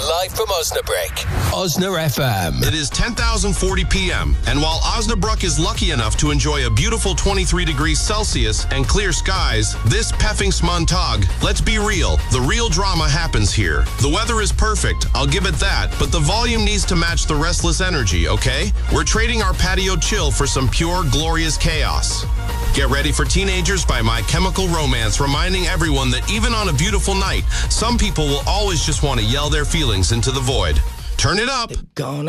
live from Osnabrück. Osna FM. It is 10,040 p.m., and while Osnabrück is lucky enough to enjoy a beautiful 23 degrees Celsius and clear skies, this Pfeffingmontag, let's be real, the real drama happens here. The weather is perfect, I'll give it that, but the volume needs to match the restless energy, okay? We're trading our patio chill for some pure, glorious chaos. Get Ready for Teenagers by My Chemical Romance, reminding everyone that even on a beautiful night, some people will always just want to yell their feelings into the void. Turn it up.